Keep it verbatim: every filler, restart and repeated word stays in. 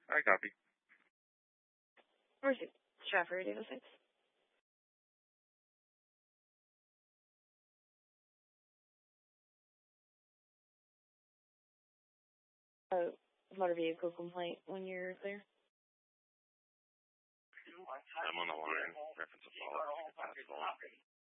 I copy. Where's it? Stratford eight oh six. Uh, motor vehicle complaint when you're there. I'm on the line. Reference a fault.